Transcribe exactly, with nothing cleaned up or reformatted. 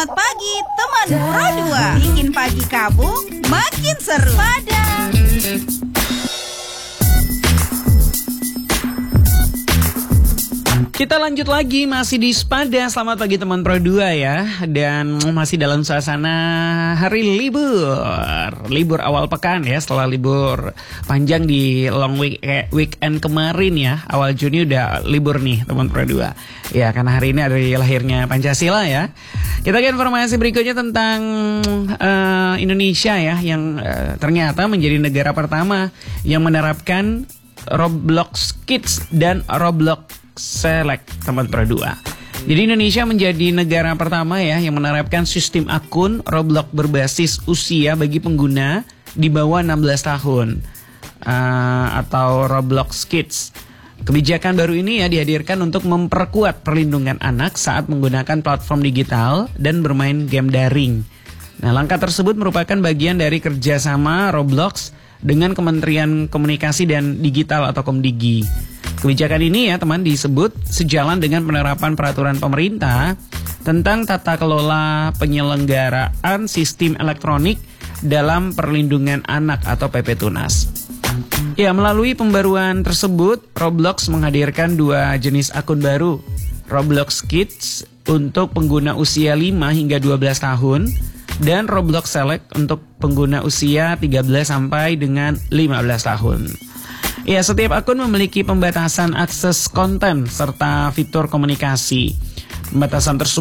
Selamat pagi teman Pro dua. Bikin pagi kamu makin seru. Pada kita lanjut lagi masih di Spada. Selamat pagi teman Pro dua ya. Dan masih dalam suasana hari libur. Libur awal pekan ya, setelah libur panjang di long week, eh, weekend kemarin ya. Awal Juni udah libur nih teman Pro dua. Ya, karena hari ini hari lahirnya Pancasila ya. Kita ke informasi berikutnya tentang uh, Indonesia ya, yang uh, ternyata menjadi negara pertama yang menerapkan Roblox Kids dan Roblox Select teman Pro dua. Jadi Indonesia menjadi negara pertama ya yang menerapkan sistem akun Roblox berbasis usia bagi pengguna di bawah enam belas tahun uh, atau Roblox Kids. Kebijakan baru ini ya dihadirkan untuk memperkuat perlindungan anak saat menggunakan platform digital dan bermain game daring. Nah, langkah tersebut merupakan bagian dari kerjasama Roblox dengan Kementerian Komunikasi dan Digital atau Komdigi. Kebijakan ini ya teman disebut sejalan dengan penerapan peraturan pemerintah tentang tata kelola penyelenggaraan sistem elektronik dalam perlindungan anak atau P P Tunas. Ya, melalui pembaruan tersebut Roblox menghadirkan dua jenis akun baru, Roblox Kids untuk pengguna usia lima hingga dua belas tahun dan Roblox Select untuk pengguna usia tiga belas sampai dengan lima belas tahun. Ya, setiap akun memiliki pembatasan akses konten serta fitur komunikasi. Pembatasan tersebut